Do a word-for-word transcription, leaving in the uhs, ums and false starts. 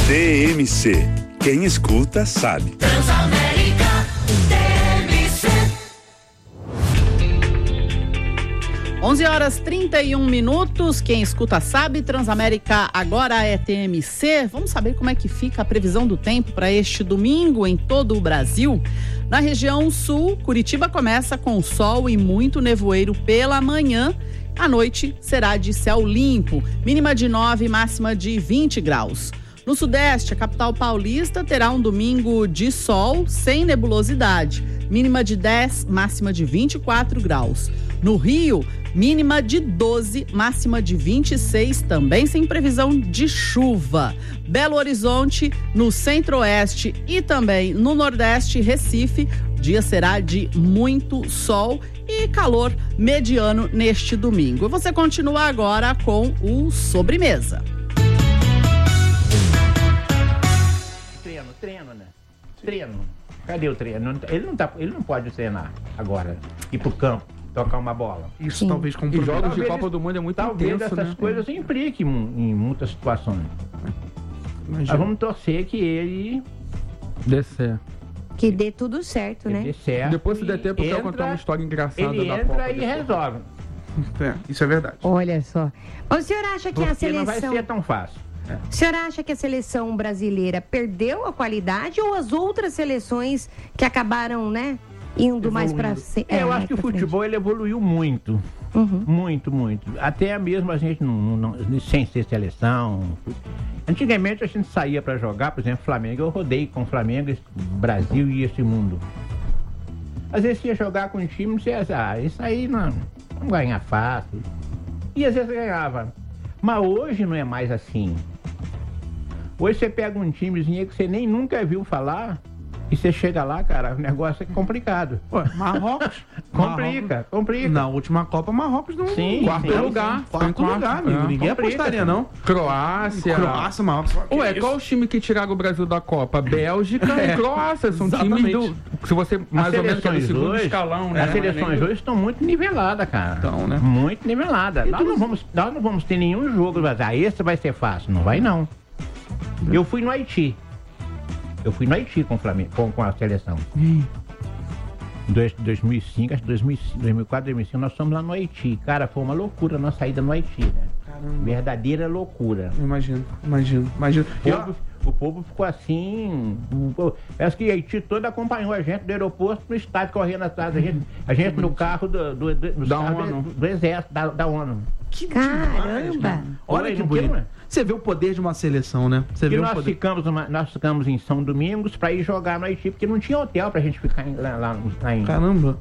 T M C. Quem escuta sabe. Transamérica T M C. onze horas e trinta e um minutos. Quem escuta sabe. Transamérica agora é T M C. Vamos saber como é que fica a previsão do tempo para este domingo em todo o Brasil. Na região sul, Curitiba começa com sol e muito nevoeiro pela manhã. À noite será de céu limpo, mínima de nove, máxima de vinte graus. No sudeste, a capital paulista terá um domingo de sol sem nebulosidade, mínima de dez, máxima de vinte e quatro graus. No Rio, mínima de doze, máxima de vinte e seis, também sem previsão de chuva. Belo Horizonte, no centro-oeste e também no nordeste, Recife, o dia será de muito sol e calor mediano neste domingo. Você continua agora com o Sobremesa. Treino, treino, né? Treino. Cadê o treino? Ele não, tá, ele não pode treinar agora, ir pro campo, tocar uma bola. Isso Sim. talvez com E jogos talvez, de Copa do Mundo é muito talvez intenso, essas né? coisas impliquem em muitas situações. Imagina. Mas vamos torcer que ele Descer. Que dê tudo certo, né? dê certo. Depois, se der tempo, eu quero entra, contar uma história engraçada ele da entra Copa. e depois. resolve. É, isso é verdade. Olha só. O senhor acha que a Porque não vai seleção... ser tão fácil. O senhor acha que a seleção brasileira perdeu a qualidade ou as outras seleções que acabaram, né, indo mais para... É, eu acho que o futebol ele evoluiu muito. Uhum. Muito, muito. Até mesmo a gente, não, não, sem ser seleção. Antigamente a gente saía para jogar, por exemplo, Flamengo. Eu rodei com Flamengo, Brasil e esse mundo. Às vezes você ia jogar com um time, você ia dizer, ah, isso aí não, não ganha fácil. E às vezes ganhava. Mas hoje não é mais assim. Hoje você pega um timezinho que você nem nunca viu falar e você chega lá, cara, o negócio é complicado. Pô, Marrocos. Complica, Marrocos. complica. Na última Copa, Marrocos não. Sim, quarto sim, lugar. sim. Quarto Quarto, lugar, amigo. é. Ninguém Complica, apostaria, sim. não. Croácia. Croácia, Marrocos. Ué, qual os times que tiraram o Brasil da Copa? Bélgica É, e Croácia. São exatamente. times do... Se você mais ou menos que é do segundo hoje, escalão, né? As seleções hoje estão muito niveladas, cara. Então, né? Muito niveladas. Nós não, vamos, nós não vamos ter nenhum jogo, mas ah, esse vai ser fácil. Não vai, não. Eu fui no Haiti. Eu fui no Haiti com, o Flamengo, com, com a seleção. Em dois, dois mil e cinco, acho que dois mil e quatro, dois mil e cinco, nós fomos lá no Haiti. Cara, foi uma loucura a nossa saída no Haiti, né? Caramba. Verdadeira loucura. Imagino, imagino, imagino. O povo, o povo ficou assim. Parece que Haiti todo acompanhou a gente do aeroporto no estádio, correndo atrás da gente. A gente no carro do, do, do, do, Da carro ONU. do, do exército, da, da ONU. Que Caramba. demais, cara. Olha Oi, que não bonito. quero, né? Você vê o poder de uma seleção, né? Você E vê o nós poder. ficamos, numa, nós ficamos em São Domingos para ir jogar no Haiti, porque não tinha hotel pra gente ficar em, lá, lá, lá em, Caramba.